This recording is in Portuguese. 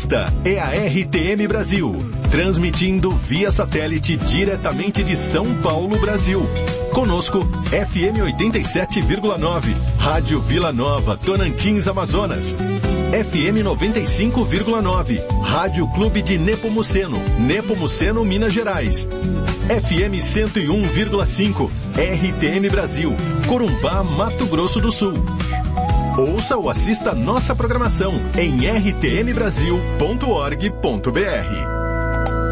Esta é a RTM Brasil, transmitindo via satélite diretamente de São Paulo, Brasil. Conosco, FM 87,9, Rádio Vila Nova, Tocantins, Amazonas. FM 95,9, Rádio Clube de Nepomuceno, Nepomuceno, Minas Gerais. FM 101,5, RTM Brasil, Corumbá, Mato Grosso do Sul. Ouça ou assista nossa programação em rtmbrasil.org.br.